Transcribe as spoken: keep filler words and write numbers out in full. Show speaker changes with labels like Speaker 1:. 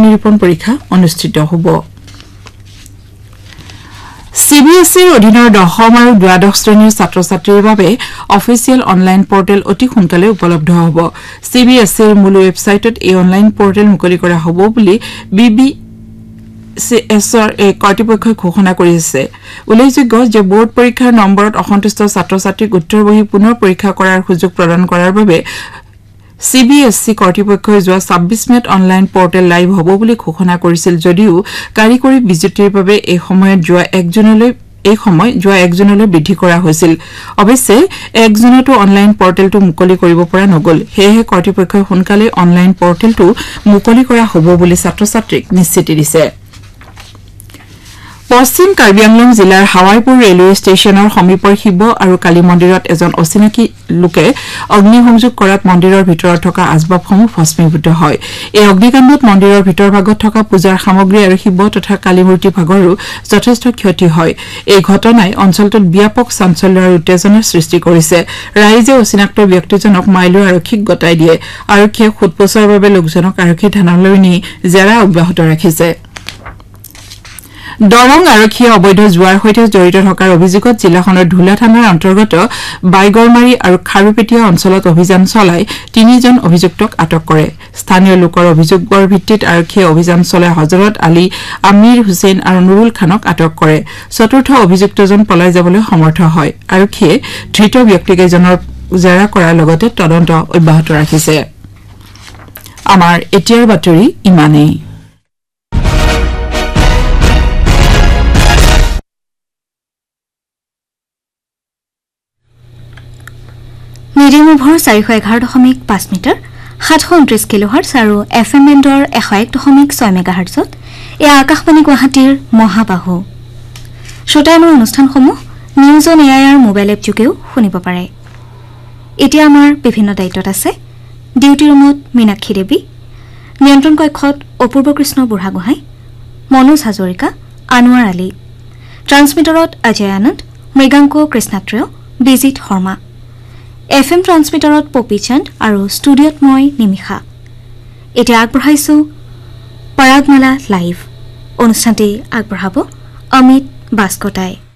Speaker 1: নিৰূপণ পৰীক্ষা অনুষ্ঠিত হ'ব সিবিএসইৰ অধীনৰ দশম আৰু দ্বাদশ শ্ৰেণীৰ ছাত্ৰ ছাত্ৰীৰ বাবে অফিচিয়েল অনলাইন পোৰ্টেল অতি সোনকালে উপলব্ধ হ'ব সিবিএসইৰ মূল ৱেবছাইটত এই অনলাইন পোৰ্টেল মুকলি কৰা হ'ব বুলি বিবি এছৰ এক কৰ্তৃপক্ষই ঘোষণা কৰিছে উল্লেখযোগ্য যে বোৰ্ড পৰীক্ষাৰ নম্বৰত অসন্তুষ্ট ছাত্ৰ ছাত্ৰীক উত্তৰ বহি পুনৰ পৰীক্ষা কৰাৰ সুযোগ প্ৰদান কৰাৰ বাবে সিবিএসই কৰ্তৃপক্ষই যোৱা ছাব্বিশ মেত অনলাইন পোৰ্টেল লাইভ হ'ব বুলি ঘোষণা কৰিছিল যদিও কাৰিকৰী বিজুতিৰ বাবে এই সময়ত যোৱা এক জুনলৈ এই সময় যোৱা এক জুনলৈ বৃদ্ধি কৰা হৈছিল অৱশ্যে এক জুনতো অনলাইন পোৰ্টেলটো মুকলি কৰিব পৰা নগল হেহে কৰ্তৃপক্ষই সোনকালে অনলাইন পোৰ্টেলটো মুকলি কৰা হ'ব বুলি ছাত্ৰ ছাত্ৰীক নিশ্চিতি দিছে পশ্চিম কাৰ্বি আংলং জিলাৰ হাৱাইপুৰ ৰেলৱে ষ্টেচনৰ সমীপৰ শিৱ আৰু কালী মন্দিৰত এজন অচিনাকি লোকে অগ্নিসংযোগ কৰাত মন্দিৰৰ ভিতৰত থকা আজবাবসমূহ ভস্মীভূত হয় এই অগ্নিকাণ্ডত মন্দিৰৰ ভিতৰভাগত থকা পূজাৰ সামগ্ৰী আৰু শিৱ তথা কালী মূৰ্তি ভাগৰো যথেষ্ট ক্ষতি হয় এই ঘটনাই অঞ্চলটোত ব্যাপক চাঞ্চল্য আৰু উত্তেজনাৰ সৃষ্টি কৰিছে ৰাইজে অচিনাক্ত ব্যক্তিজনক মাইলো আৰক্ষীক গতাই দিয়ে আৰক্ষীয়ে খুদপোছৰ বাবে লোকজনক আৰক্ষী থানালৈ নি জেৰা অব্যাহত ৰাখিছে দৰং আৰক্ষীয়ে অবৈধ জুৱাৰ সৈতে জড়িত থকাৰ অভিযোগত জিলাখনৰ ধুলা থানাৰ অন্তৰ্গত বাইগৰমাৰী আৰু খাৰুপেটিয়া অঞ্চলত অভিযান চলাই তিনিজন অভিযুক্তক আটক কৰে স্থানীয় লোকৰ অভিযোগৰ ভিত্তিত আৰক্ষীয়ে অভিযান চলাই হজৰত আলী আমিৰ হুছেইন আৰু নুৰুল খানক আটক কৰে চতুৰ্থ অভিযুক্তজন পলাই যাবলৈ সমৰ্থ হয় আৰক্ষীয়ে ধৃত ব্যক্তিকেইজনৰ জেৰা কৰাৰ লগতে তদন্ত অব্যাহত ৰাখিছে আমাৰ এতিয়াৰ বাতৰি ইমানেই
Speaker 2: মিডিয়াম ওভাৰ চাৰিশ এঘাৰ দশমিক পাঁচ মিটাৰ সাতশ ঊনত্ৰিশ কিলোহাৰ্টছ আৰু এফ এম বেণ্ডৰ এশ এক দশমিক ছয় মেগাহাৰ্টছত এয়া আকাশবাণী গুৱাহাটীৰ মহাবাহু শ্ৰোতাইনৰ অনুষ্ঠানসমূহ news on A I R mobile app যোগেও শুনিব পাৰে এতিয়া আমাৰ বিভিন্ন দায়িত্বত আছে ডিউটি ৰুমত মীনাক্ষী দেৱী নিয়ন্ত্ৰণ কক্ষত অপূৰ্ব কৃষ্ণ বুঢ়াগোহাঁই মনোজ হাজৰিকা আনোৱাৰ আলী ট্ৰান্সমিটাৰত অজয় আনন্দ মৃগাংক কৃষ্ণাত্ৰেয় বিজিত শৰ্মা এফ এম ট্ৰান্সমিটাৰত পপি চান্দ আৰু ষ্টুডিঅ'ত মই নিমিষা এতিয়া আগবঢ়াইছো পৰাগমালা লাইভ অনুষ্ঠানটি আগবঢ়াব অমিত বাস্কটাই